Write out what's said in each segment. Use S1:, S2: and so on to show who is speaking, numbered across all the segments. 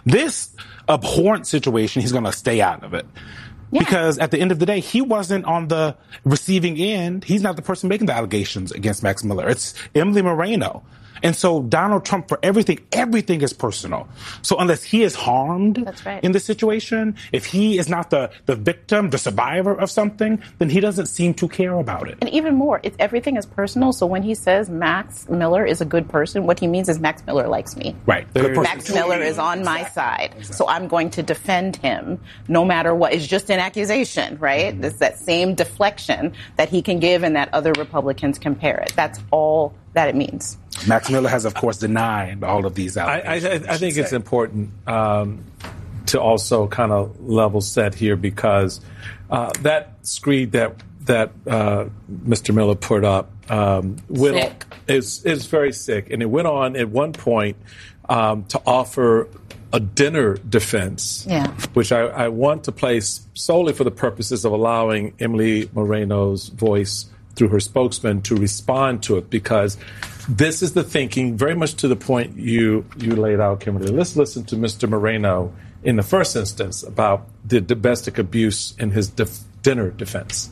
S1: This abhorrent situation, he's going to stay out of it. Yeah. Because at the end of the day, he wasn't on the receiving end. He's not the person making the allegations against Max Miller. It's Emily Moreno. And so Donald Trump, for everything is personal. So unless he is harmed in this situation, if he is not the victim, the survivor of something, then he doesn't seem to care about it.
S2: And even more, everything is personal. So when he says Max Miller is a good person, what he means is Max Miller likes me.
S1: Right.
S2: Max Miller is on my side. Exactly. So I'm going to defend him no matter what. It's just an accusation, right? Mm-hmm. It's that same deflection that he can give and that other Republicans can parrot. That's all that it means.
S1: Max Miller has, of course, denied all of these allegations.
S3: I think it's important to also kind of level set here because that screed that Mr. Miller put up is very sick. And it went on at one point to offer a dinner defense, which I want to place solely for the purposes of allowing Emily Moreno's voice through her spokesman to respond to it, because this is the thinking, very much to the point you laid out, Kimberly. Let's listen to Mr. Moreno in the first instance about the domestic abuse in his dinner defense.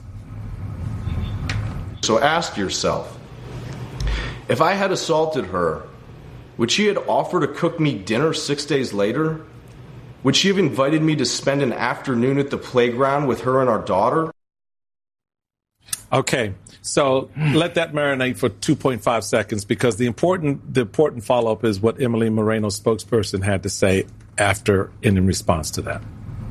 S4: So ask yourself, if I had assaulted her, would she have offered to cook me dinner 6 days later? Would she have invited me to spend an afternoon at the playground with her and our daughter?
S3: Okay, so let that marinate for 2.5 seconds, because the important follow-up is what Emily Moreno's spokesperson had to say after and in response to that.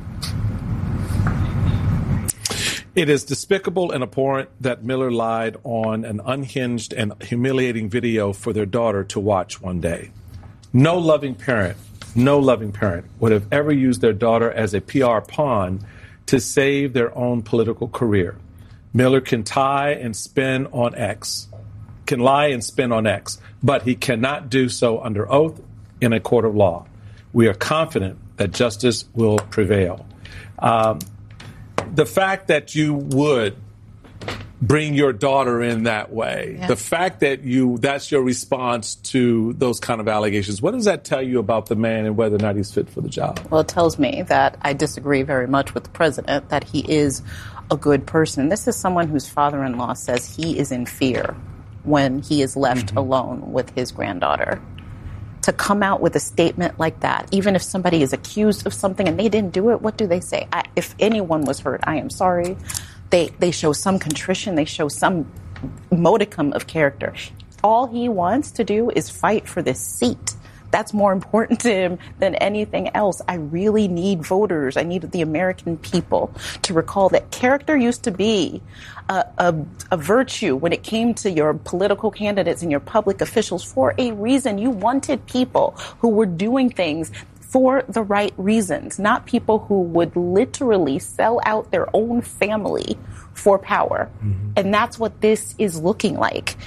S3: It is despicable and abhorrent that Miller lied on an unhinged and humiliating video for their daughter to watch one day. No loving parent would have ever used their daughter as a PR pawn to save their own political career. Miller can lie and spin on X, but he cannot do so under oath in a court of law. We are confident that justice will prevail. The fact that you would bring your daughter in that way, the fact that that's your response to those kind of allegations, what does that tell you about the man and whether or not he's fit for the job?
S2: Well, it tells me that I disagree very much with the president, that he is a good person. This is someone whose father-in-law says he is in fear when he is left alone with his granddaughter. To come out with a statement like that, even if somebody is accused of something and they didn't do it, what do they say? If anyone was hurt, I am sorry. They show some contrition. They show some modicum of character. All he wants to do is fight for this seat. That's more important to him than anything else. I really need voters. I need the American people to recall that character used to be a virtue when it came to your political candidates and your public officials for a reason. You wanted people who were doing things for the right reasons, not people who would literally sell out their own family for power. Mm-hmm. And that's what this is looking like.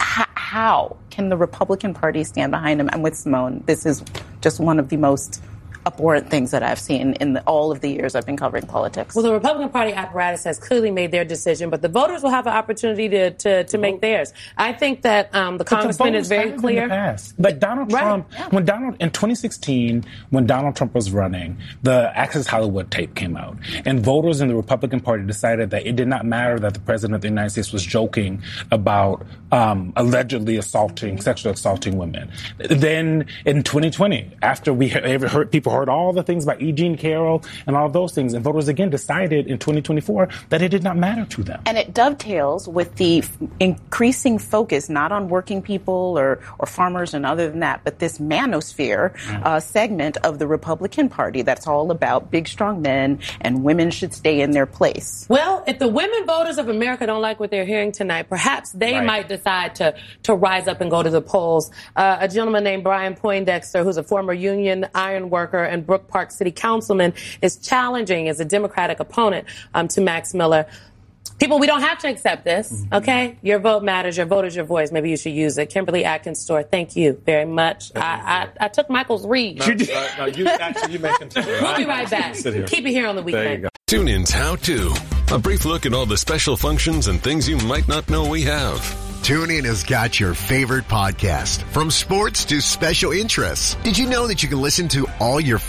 S2: How can the Republican Party stand behind him? I'm with Simone. This is just one of the most abhorrent things that I've seen in all of the years I've been covering politics.
S5: Well, the Republican Party apparatus has clearly made their decision, but the voters will have an opportunity to make theirs. I think that the congressman is very clear.
S1: In the past. But Donald Trump, in 2016, when Donald Trump was running, the Access Hollywood tape came out, and voters in the Republican Party decided that it did not matter that the president of the United States was joking about allegedly sexually assaulting women. Then in 2020, after we heard all the things about E. Jean Carroll and all of those things, and voters again decided in 2024 that it did not matter to them.
S2: And it dovetails with the increasing focus not on working people or farmers and other than that, but this manosphere segment of the Republican Party that's all about big, strong men and women should stay in their place.
S5: Well, if the women voters of America don't like what they're hearing tonight, perhaps they might decide to rise up and go to the polls. A gentleman named Brian Poindexter, who's a former union iron worker and Brook Park City Councilman, is challenging as a Democratic opponent to Max Miller. People, we don't have to accept this, okay? Your vote matters. Your vote is your voice. Maybe you should use it. Kimberly Atkins Store, thank you very much. I took Michael's read.
S3: No, you may continue.
S5: We'll be right back. Keep it here on The Weekend.
S6: Tune in's How To. A brief look at all the special functions and things you might not know we have.
S7: TuneIn has got your favorite podcast, from sports to special interests. Did you know that you can listen to all your